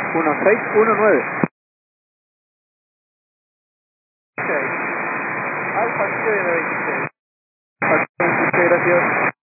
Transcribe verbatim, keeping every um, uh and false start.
uno seis uno nueve. Alfa siete veintiséis. Alfa veintiséis, gracias.